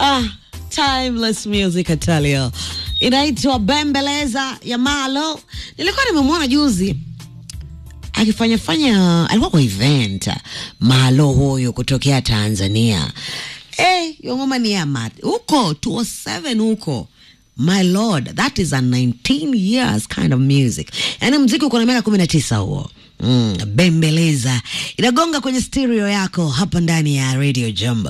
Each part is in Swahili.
Timeless music I tell you. Inaitwa Bembeleza ya Malo. Nilikuwa nimemwona juzi akifanya alikuwa kwa event Malo huyo kutokea Tanzania. Yo ngoma ni ya mat. Huko 207 huko. My lord, that is a 19 years kind of music. Yaani muziki uko na miaka 19 huo. Bembeleza inagonga kwenye stereo yako hapa ndani ya Radio Jambo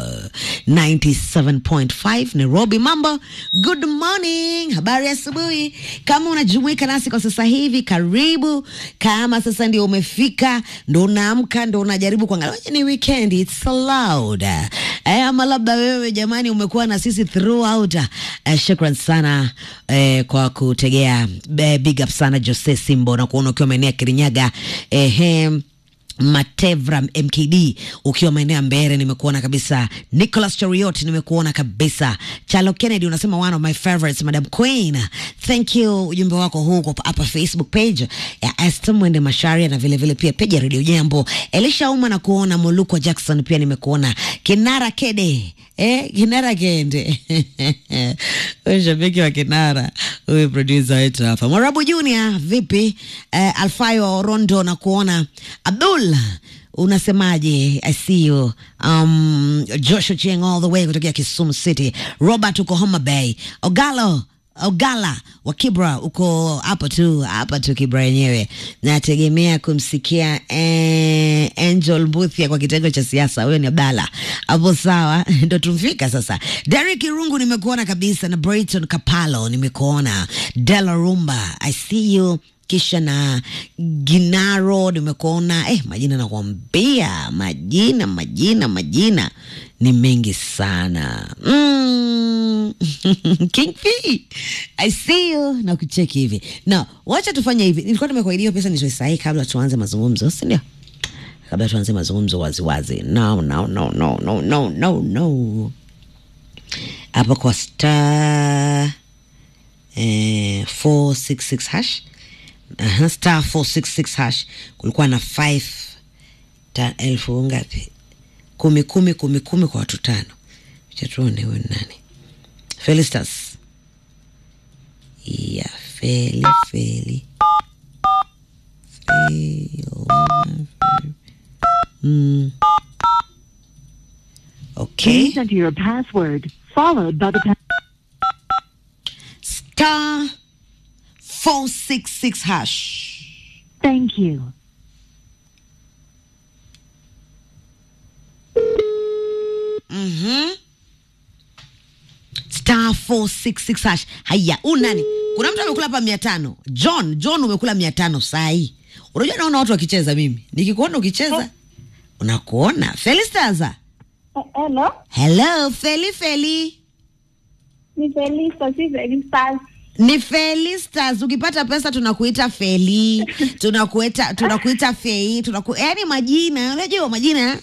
97.5 Nairobi. Mambo, good morning, habari asubuhi. Kama unajumuika nasi kwa sasa hivi, karibu. Kama sasa ndio umefika, ndio unaamka, ndio unajaribu kuangalia ni weekend, it's allowed. Ama labda wewe jamani umekuwa na sisi throughout. Shukran sana kwa kutegea. Big up sana Jose Simbo na kuona ukiwa maeneo ya Kirinyaga. Matevra MKD ukiwa maeneo ya Mbeere nimekuona kabisa. Nicholas Chariot nimekuona kabisa. Chalo Kennedy unasema one of my favorites, Madam Queen. Thank you, ujumbe wako huko hapa Facebook page ya Esther Mwende Masharia na vile vile pia page ya Radio Jambo. Elisha Uma na kuona Moluko Jackson pia nimekuona. Kinara Kede Kinara Kende wewe shabiki wa Kinara, wewe producer wetu hapa. Morabu Junior vipi? Alfayo Rondo na kuona. Abdul unasemaje? I see you. Joshua Cheng all the way kutoka Kisumu City. Robert uko Homa Bay. Ogala wa Kibra uko hapa tu Kibra yenyewe. Nategemea kumsikia Angel Mbuthia kwa kitengo cha siasa. Huyo ni Abdalla. Hapo sawa, ndo tumfika sasa. Derek Irungu nimekuona kabisa na Brighton Kapalo nimekuona. Della Rumba I see you. Kisha na Ginaro nimekuona. Majina nakwambia, majina ni mengi sana. King P I see you na kucheki hivi. Now, wacha tufanye hivi. Nilikuwa nimekuahidia pesa nitoe kabla tuanze mazungumzo, si ndio? Kabla tuanze mazungumzo wazi. No. Hapa kwa star 466 hash. Star 466 hash. Kulikuwa na 5,000 ngapi? 10 kwa watu 5. Acha tuone wewe nani. Felistas. Yeah, Feli. Okay. Please enter your password followed by the star 466 hash. Thank you. Star 466 hash. Haya, unani? Kuna mtu amekula hapa 500. John umekula 500 saa hii. Unajua naona watu wakicheza mimi. Nikikuona ukicheza, unakuona. Felistaza. Hello, Feli. Ni Felista, si Felistas. Ni Felistas. Ukipata pesa tunakuita Feli, tunakuita Fei, yaani majina, unajua majina.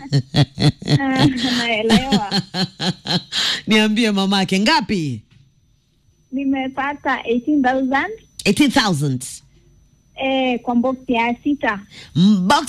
Naelewa. Niambie mamake ngapi? Nimepata 18,000. 18,000. Kwa box ya 6. Box